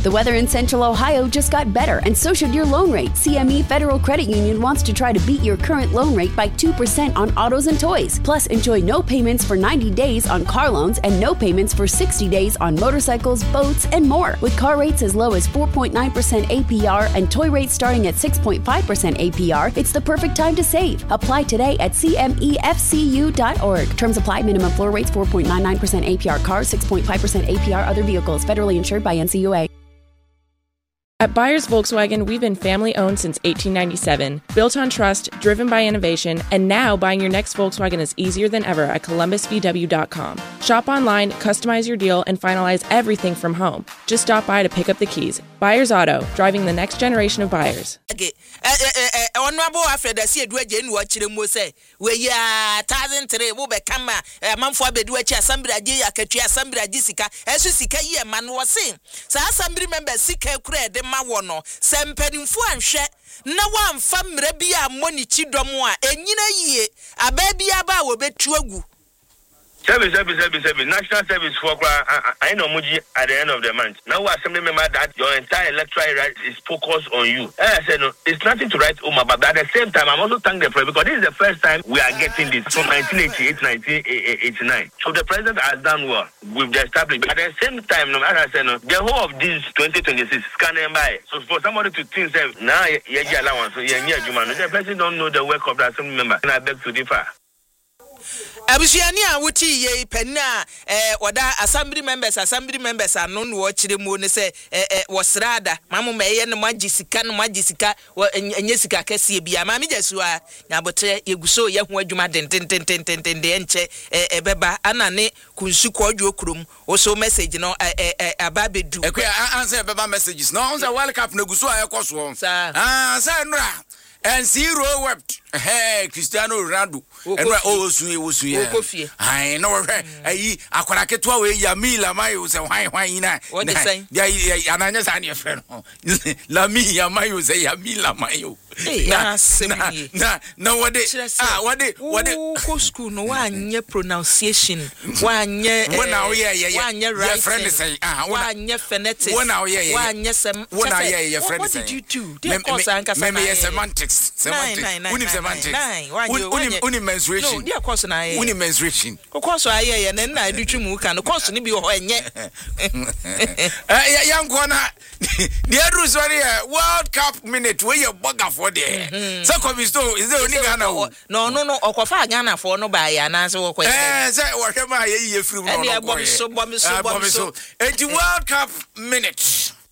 The weather in Central Ohio just got better, and so should your loan rate. CME Federal Credit Union wants to try to beat your current loan rate by 2% on autos and toys. Plus, enjoy no payments for 90 days on car loans and no payments for 60 days on motorcycles, boats, and more. With car rates as low as 4.9% APR and toy rates starting at 6.5% APR, it's the perfect time to save. Apply today at cmefcu.org. Terms apply. Minimum floor rates 4.99% APR cars, 6.5% APR other vehicles. Federally insured by NCUA. At Byers Volkswagen, we've been family-owned since 1897, built on trust, driven by innovation, and now buying your next Volkswagen is easier than ever at ColumbusVW.com. Shop online, customize your deal, and finalize everything from home. Just stop by to pick up the keys. Byers Auto, driving the next generation of buyers. Honorable Alfred, I see a dwedge in what you say. We ya 1,003 will become a month for bedwetch, somebody, a catcher, somebody, Jessica, as you see, a man was saying. So, somebody remember, sick a cred. Mawono sem penimfo anhwe na wamfa mrebia money chidomo a enyina yie ababia ba wo betu agu Service. National service for I know Muji at the end of the month. Now, assembly member that your entire electoral right is focused on you. I said, no, it's nothing to write home about. But at the same time, I'm also thanking the president because this is the first time we are getting this from 1988, 1989. So the president has done well with the establishment. But at the same time, no, as I said, no, the whole of this 2026 scanning by. So for somebody to think, now, yeah, allowance, so yeah, the president don't know the work of the assembly member. And I beg to differ. Abusiani a wuti ye penna oda assembly members anon wo chire mu ne se wosrada mamu meye ne magisika enye sika kase bia ma me jesu a nyabotre yeguso ye ho adwuma den enche beba anane kunsu kwadwo okrom wo so message no ababedu answer beba messages no answer world cup na guso ayekoso say nra and zero wept Cristiano Ronaldo I know ayi akwara ketwa we Yamila Mayo say hwan na what they say ya ananya san your friend Lamia Mayo say Yamila Mayo na what ko school no wanye pronunciation wanye right friend say wanye phonetics wanye sem your friend what did you do they cause anka semantics Uni menstruation. No, dear course na uni menstruation. Of course I hear and then I do trim can course ni bi ho enye. Young corner. The other sorry World Cup minute where you bugger for there. So come is there only Ghana. No, okofa Ghana for no buy and answer what question. Say whatever ye free no. And the bomb so. And the World Cup minute.